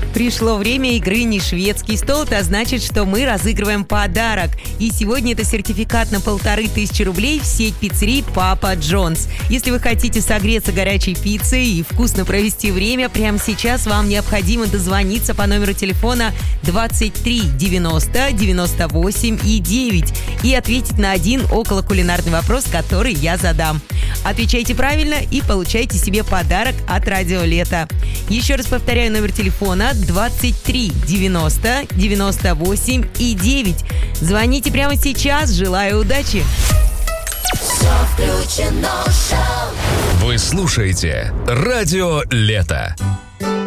Пришло время игры «Не шведский стол». Это значит, что мы разыгрываем подарок. И сегодня это сертификат на 1500 рублей в сеть пиццерий «Папа Джонс». Если вы хотите согреться горячей пиццей и вкусно провести время, прямо сейчас вам необходимо дозвониться по номеру телефона 23 90 98 и 9 и ответить на один околокулинарный вопрос, который я задам. Отвечайте правильно и получайте себе подарок от Радио Лето. Еще раз повторяю номер телефона 23 90 98 и 9. Звоните прямо сейчас. Желаю удачи. Вы слушаете Радио Лето.